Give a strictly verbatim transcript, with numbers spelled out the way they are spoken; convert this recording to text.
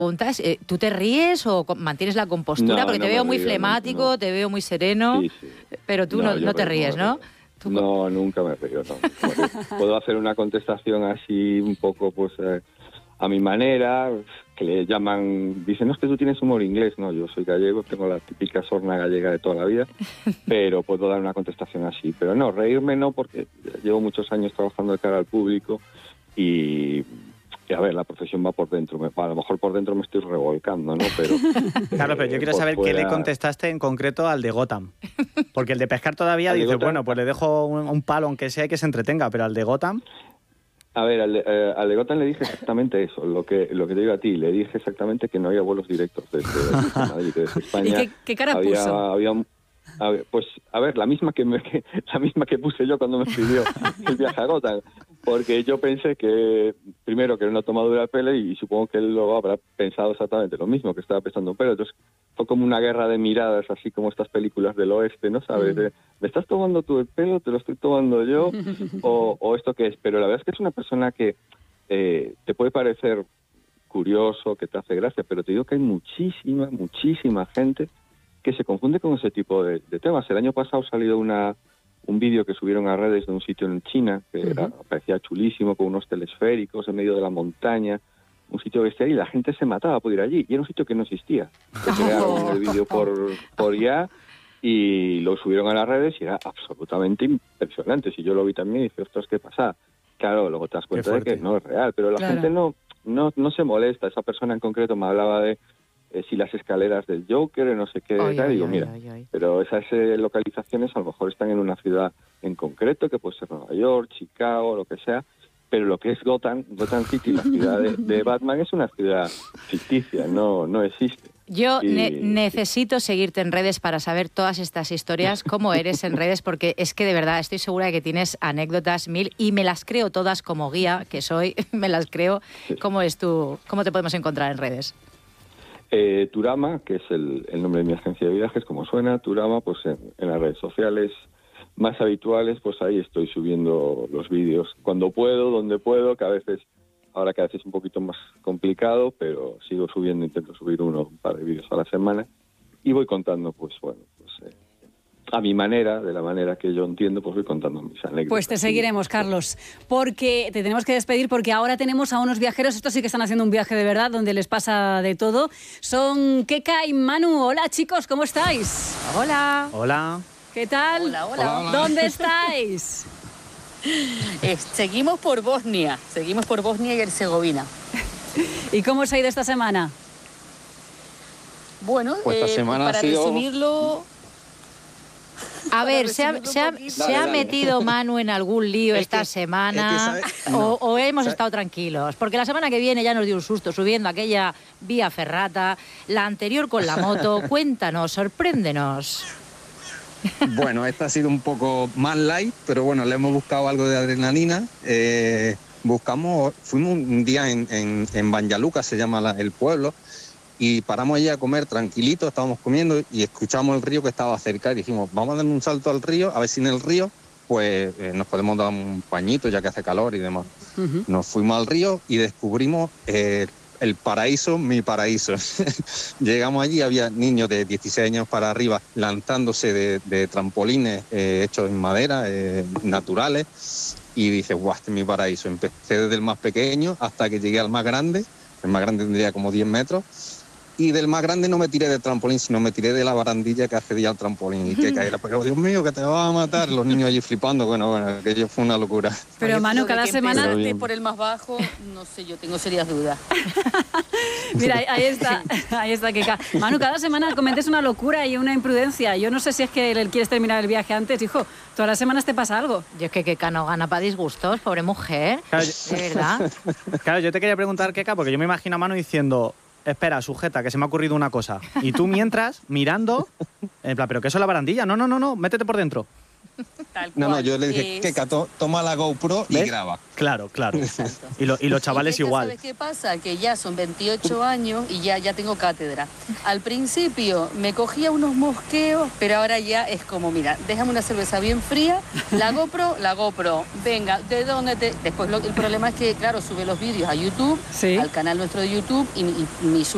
pregunta es, eh, ¿tú te ríes o mantienes la compostura? No, Porque no te veo muy río, flemático, no. te veo muy sereno, Sí, sí. pero tú no, No, no te me, ríes, no ¿no? Tú... No, nunca me río, no. Puedo hacer una contestación así un poco, pues, eh, a mi manera, que le llaman, dicen, no, es que tú tienes humor inglés, no, yo soy gallego, tengo la típica sorna gallega de toda la vida, pero puedo dar una contestación así. Pero no, reírme no, porque llevo muchos años trabajando de cara al público y... Y a ver, la profesión va por dentro. Me, a lo mejor por dentro me estoy revolcando, ¿no? Pero claro, pero yo quiero saber fuera... qué le contestaste en concreto al de Gotham. Porque el de pescar todavía dices, bueno, pues le dejo un, un palo, aunque sea, y que se entretenga, pero al de Gotham... A ver, al de, eh, al de Gotham le dije exactamente eso, lo que lo que te digo a ti. Le dije exactamente que no había vuelos directos desde, desde Madrid, desde España. ¿Y qué, qué cara había, puso? Había, a ver, pues, a ver, la misma que, me, que la misma que puse yo cuando me pidió el viaje a Gotham. Porque yo pensé que, primero, que era una tomadura de pelo y supongo que él lo habrá pensado exactamente lo mismo, que estaba pensando un pelo. Entonces fue como una guerra de miradas, así como estas películas del oeste, ¿no sabes? De, ¿me estás tomando tú el pelo? ¿Te lo estoy tomando yo? ¿O, o esto qué es? Pero la verdad es que es una persona que eh, te puede parecer curioso, que te hace gracia, pero te digo que hay muchísima, muchísima gente que se confunde con ese tipo de, de temas. El año pasado ha salido una... un vídeo que subieron a redes de un sitio en China, que era, uh-huh. parecía chulísimo, con unos telesféricos en medio de la montaña, un sitio bestial, y la gente se mataba por ir allí, y era un sitio que no existía. Se crearon el vídeo por, por ya, y lo subieron a las redes, y era absolutamente impresionante. Si yo lo vi también, y dije, ostras, ¿qué pasa? Claro, luego te das cuenta de que no es real, pero la claro. gente no, no, no se molesta. Esa persona en concreto me hablaba de Eh, si las escaleras del Joker, no sé qué, ay, tal, ay, digo, ay, mira, ay, ay. pero esas eh, localizaciones a lo mejor están en una ciudad en concreto, que puede ser Nueva York, Chicago, lo que sea, pero lo que es Gotham, Gotham City, la ciudad de, de Batman, es una ciudad ficticia, no, no existe. Yo y... ne necesito seguirte en redes para saber todas estas historias, cómo eres en redes, porque es que de verdad estoy segura de que tienes anécdotas mil y me las creo todas como guía que soy, me las creo. Sí. ¿Cómo es tú, cómo te podemos encontrar en redes? Eh, Turama, que es el, el nombre de mi agencia de viajes, como suena, Turama, pues en, en las redes sociales más habituales, pues ahí estoy subiendo los vídeos cuando puedo, donde puedo, que a veces, ahora que a veces es un poquito más complicado, pero sigo subiendo, intento subir uno, un par de vídeos a la semana, y voy contando, pues bueno, pues eh, a mi manera, de la manera que yo entiendo, pues voy contando mis anécdotas. Pues te seguiremos, Carlos, porque te tenemos que despedir, porque ahora tenemos a unos viajeros, estos sí que están haciendo un viaje de verdad, donde les pasa de todo. Son Keka y Manu. Hola, chicos, ¿cómo estáis? Hola. Hola. ¿Qué tal? Hola, hola. hola. ¿Dónde estáis? eh, seguimos por Bosnia, seguimos por Bosnia y Herzegovina. ¿Y cómo os ha ido esta semana? Bueno, pues esta eh, semana para ha sido... resumirlo... A ver, ¿se ha, se, ha, ¿se dale, ha dale. metido Manu en algún lío es esta que, semana es que no, o, o hemos ¿sabe? estado tranquilos? Porque la semana que viene ya nos dio un susto subiendo aquella vía ferrata, la anterior con la moto. Cuéntanos, sorpréndenos. Bueno, esta ha sido un poco más light, pero bueno, le hemos buscado algo de adrenalina. Eh, buscamos, fuimos un día en, en, en Banjaluka, se llama la, el pueblo, y paramos allí a comer tranquilitos, estábamos comiendo y escuchamos el río que estaba cerca y dijimos, vamos a dar un salto al río, a ver si en el río pues eh, nos podemos dar un pañito ya que hace calor y demás. Uh-huh. Nos fuimos al río y descubrimos eh, el paraíso, mi paraíso. Llegamos allí, había niños de dieciséis años para arriba lanzándose de, de trampolines eh, hechos en madera, eh, naturales, y dije, guau, este es mi paraíso. Empecé desde el más pequeño hasta que llegué al más grande, el más grande tendría como diez metros, y del más grande no me tiré del trampolín, sino me tiré de la barandilla que accedía al trampolín y que caía. Pero Dios mío, que te vas a matar. Los niños allí flipando. Bueno, bueno, aquello fue una locura. Pero Manu, cada semana... por el más bajo, no sé, yo tengo serias dudas. Mira, ahí está, ahí está Keka. Manu, cada semana cometes una locura y una imprudencia. Yo no sé si es que quieres terminar el viaje antes, hijo. Todas las semanas te pasa algo. Yo es que Keka no gana para disgustos, pobre mujer. Claro, yo... De verdad. Claro, yo te quería preguntar, Keka, porque yo me imagino a Manu diciendo... Espera, sujeta, que se me ha ocurrido una cosa. Y tú mientras, mirando, en plan, ¿pero qué es la barandilla? No, no, no, no, métete por dentro. Tal cual. No, no, yo le dije, es... que to, toma la GoPro y ¿ves? graba. Claro, claro. Y, lo, y los chavales ¿Y igual. ¿Sabes qué pasa? Que ya son veintiocho años y ya, ya tengo cátedra. Al principio me cogía unos mosqueos, pero ahora ya es como, mira, déjame una cerveza bien fría, la GoPro, la GoPro, venga, ¿de dónde te...? Después lo, el problema es que, claro, sube los vídeos a YouTube, ¿sí? Al canal nuestro de YouTube, y, y mi